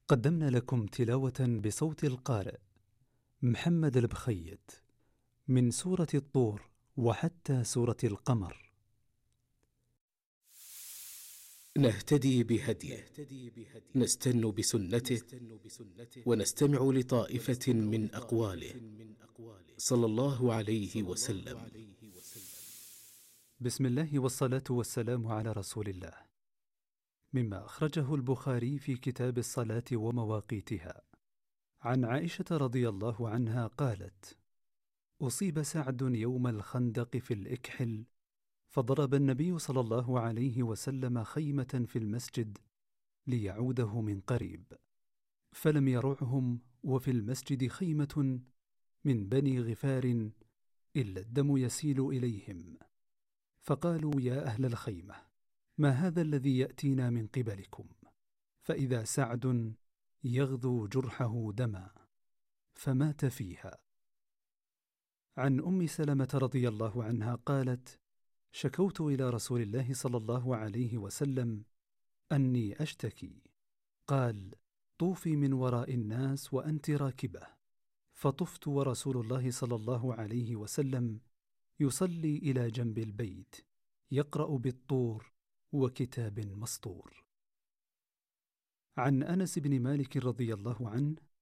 قدمنا لكم تلاوة بصوت القارئ محمد البخيت من سورة الطور وحتى سورة القمر. نهتدي بهديه، نستن بسنته، ونستمع لطائفة من أقواله صلى الله عليه وسلم. بسم الله والصلاة والسلام على رسول الله. مما أخرجه البخاري في كتاب الصلاة ومواقيتها عن عائشة رضي الله عنها قالت: أصيب سعد يوم الخندق في الإكحل، فضرب النبي صلى الله عليه وسلم خيمة في المسجد ليعوده من قريب، فلم يرعهم، وفي المسجد خيمة من بني غفار إلا الدم يسيل إليهم، فقالوا: يا أهل الخيمة، ما هذا الذي يأتينا من قبلكم؟ فإذا سعد يغذو جرحه دما، فمات فيها. عن أم سلمة رضي الله عنها قالت: شكوت إلى رسول الله صلى الله عليه وسلم أني أشتكي، قال: طوفي من وراء الناس وأنت راكبة، فطفت ورسول الله صلى الله عليه وسلم يصلي إلى جنب البيت يقرأ بالطور وكتاب مسطور. عن أنس بن مالك رضي الله عنه